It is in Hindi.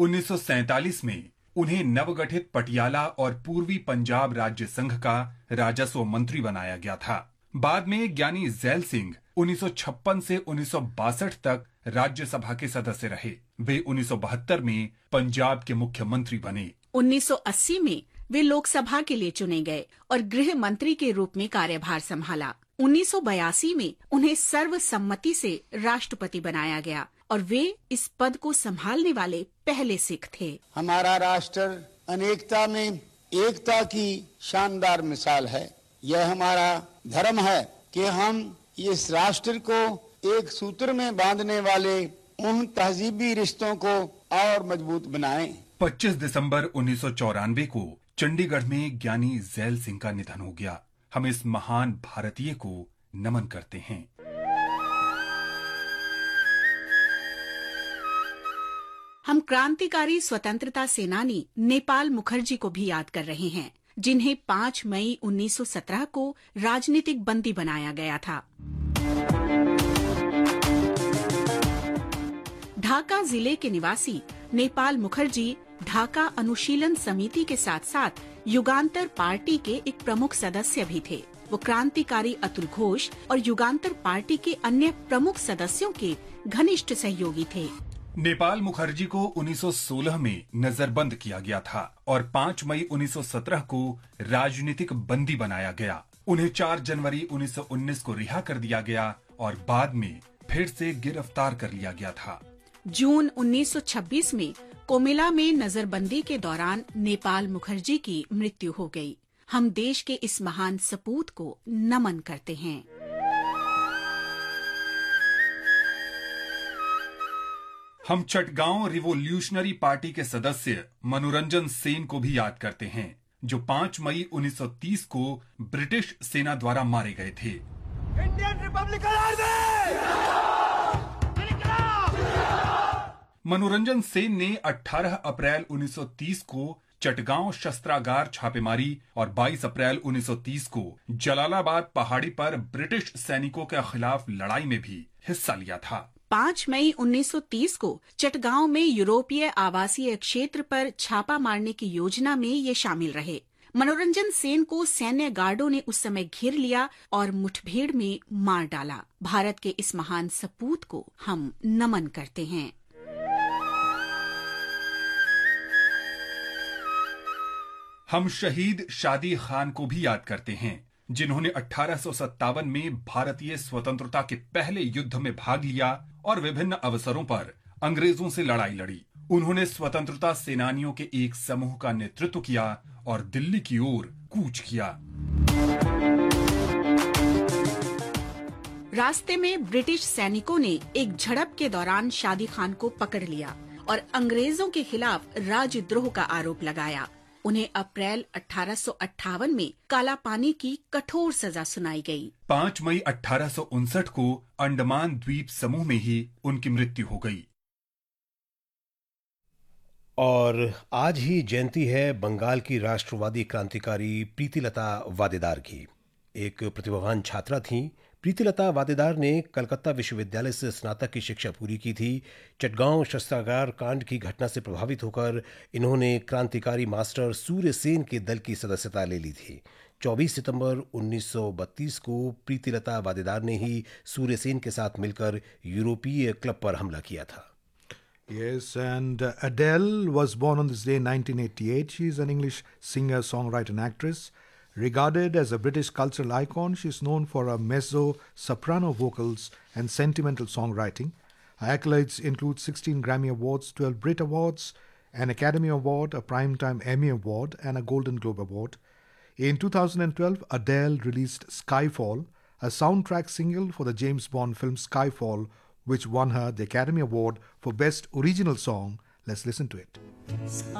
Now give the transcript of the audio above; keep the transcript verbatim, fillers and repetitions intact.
उन्नीस सौ सैंतालीस में उन्हें नवगठित पटियाला और पूर्वी पंजाब राज्य संघ का राजस्व मंत्री बनाया गया था। बाद में ज्ञानी ज़ैल सिंह उन्नीस सौ छप्पन से उन्नीस सौ बासठ तक राज्यसभा के सदस्य रहे। वे उन्नीस सौ बहत्तर में पंजाब के मुख्यमंत्री बने। उन्नीस सौ अस्सी में वे लोकसभा के लिए चुने गए और गृह मंत्री के रूप में कार्यभार संभाला। उन्नीस सौ बयासी में उन्हें सर्वसम्मति से राष्ट्रपति बनाया गया और वे इस पद को संभालने वाले पहले सिख थे। हमारा राष्ट्र अनेकता में एकता की शानदार मिसाल है। यह हमारा धर्म है कि हम इस राष्ट्र को एक सूत्र में बांधने वाले उन तहजीबी रिश्तों को और मजबूत बनाएं। पच्चीस दिसंबर उन्नीस सौ चौरानवे को चंडीगढ़ में ज्ञानी ज़ैल सिंह का निधन हो गया। हम इस महान भारतीय को नमन करते हैं। हम क्रांतिकारी स्वतंत्रता सेनानी नेपाल मुखर्जी को भी याद कर रहे हैं, जिन्हें पाँच मई उन्नीस सौ सत्रह को राजनीतिक बंदी बनाया गया था। ढाका जिले के निवासी नेपाल मुखर्जी ढाका अनुशीलन समिति के साथ साथ युगांतर पार्टी के एक प्रमुख सदस्य भी थे। वो क्रांतिकारी अतुल घोष और युगांतर पार्टी के अन्य प्रमुख सदस्यों के घनिष्ठ सहयोगी थे। नेपाल मुखर्जी को उन्नीस सौ सोलह में नजरबंद किया गया था और पाँच मई उन्नीस सौ सत्रह को राजनीतिक बंदी बनाया गया। उन्हें चार जनवरी उन्नीस सौ उन्नीस को रिहा कर दिया गया और बाद में फिर से गिरफ्तार कर लिया गया था। जून उन्नीस सौ छब्बीस में कोमिला में नजरबंदी के दौरान नेपाल मुखर्जी की मृत्यु हो गई। हम देश के इस महान सपूत को नमन करते हैं। हम चटगांव रिवोल्यूशनरी पार्टी के सदस्य मनोरंजन सेन को भी याद करते हैं, जो पाँच मई उन्नीस सौ तीस को ब्रिटिश सेना द्वारा मारे गए थे। Indian Republican army! मनोरंजन सेन ने अठारह अप्रैल उन्नीस सौ तीस को चटगांव शस्त्रागार छापेमारी और बाईस अप्रैल उन्नीस सौ तीस को जलालाबाद पहाड़ी पर ब्रिटिश सैनिकों के खिलाफ लड़ाई में भी हिस्सा लिया था। पाँच मई उन्नीस सौ तीस को चटगांव में यूरोपीय आवासीय क्षेत्र पर छापा मारने की योजना में ये शामिल रहे। मनोरंजन सेन को सैन्य गार्डों ने उस समय घेर लिया और मुठभेड़ में मार डाला। भारत के इस महान सपूत को हम नमन करते हैं। हम शहीद शादी खान को भी याद करते हैं, जिन्होंने अठारह सौ सत्तावन में भारतीय स्वतंत्रता के पहले युद्ध में भाग लिया और विभिन्न अवसरों पर अंग्रेजों से लड़ाई लड़ी। उन्होंने स्वतंत्रता सेनानियों के एक समूह का नेतृत्व किया और दिल्ली की ओर कूच किया। रास्ते में ब्रिटिश सैनिकों ने एक झड़प के दौरान शादी खान को पकड़ लिया और अंग्रेजों के खिलाफ राजद्रोह का आरोप लगाया। उन्हें अप्रैल अठारह सौ अट्ठावन में काला पानी की कठोर सजा सुनाई गई। पाँच मई अठारह सौ उनसठ को अंडमान द्वीप समूह में ही उनकी मृत्यु हो गई। और आज ही जयंती है बंगाल की राष्ट्रवादी क्रांतिकारी प्रीतिलता वादेदार की। एक प्रतिभावान छात्रा थीं। प्रीतिलता वादेदार ने कलकत्ता विश्वविद्यालय से स्नातक की शिक्षा पूरी की थी। चटगांव शस्त्रागार कांड की घटना से प्रभावित होकर इन्होंने क्रांतिकारी मास्टर सूर्य सेन के दल की सदस्यता ले ली थी। चौबीस सितंबर उन्नीस सौ बत्तीस को प्रीतिलता वादेदार ने ही सूर्य सेन के साथ मिलकर यूरोपीय क्लब पर हमला किया था। Yes, and uh, Adele was born on this day in nineteen eighty-eight. She is an English singer, songwriter and actress. Regarded as a British cultural icon, she is known for her mezzo-soprano vocals and sentimental songwriting. Her accolades include sixteen Grammy Awards, twelve Brit Awards, an Academy Award, a Primetime Emmy Award and a Golden Globe Award. In two thousand twelve, Adele released Skyfall, a soundtrack single for the James Bond film Skyfall, which won her the Academy Award for Best Original Song. Let's listen to it.